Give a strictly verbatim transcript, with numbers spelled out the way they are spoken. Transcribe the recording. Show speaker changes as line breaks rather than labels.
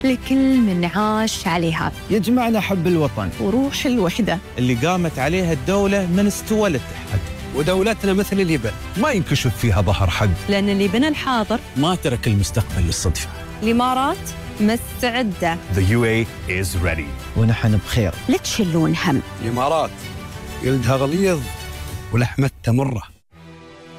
لكل من عاش عليها.
يجمعنا حب الوطن
وروح الوحدة
اللي قامت عليها الدولة من استوى للتحد.
ودولتنا مثل اليابان ما ينكشف فيها ظهر حق،
لأن اللي بنى الحاضر
ما ترك المستقبل للصدفة.
الإمارات مستعدة.
The يو إيه is ready.
ونحن بخير.
لا تشلون هم.
الإمارات جلدها غليظ ولحمتها مرة.